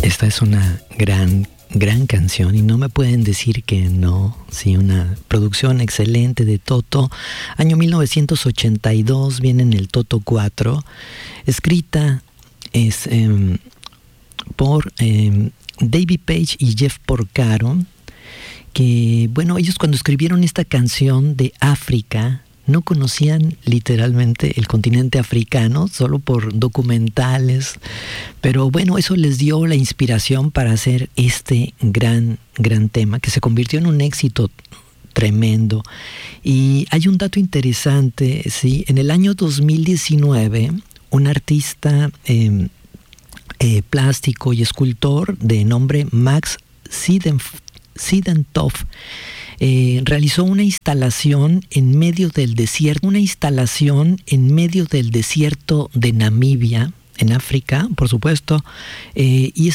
Esta es una gran canción y no me pueden decir que no. Sí, una producción excelente de Toto. Año 1982, viene en el Toto 4. Escrita por David Page y Jeff Porcaro, que, bueno, ellos cuando escribieron esta canción de África, no conocían literalmente el continente africano, solo por documentales, pero bueno, eso les dio la inspiración para hacer este gran tema, que se convirtió en un éxito tremendo. Y hay un dato interesante, ¿sí? En el año 2019, un artista plástico y escultor de nombre Max Sidentoft realizó una instalación en medio del desierto, de Namibia, en África, por supuesto, y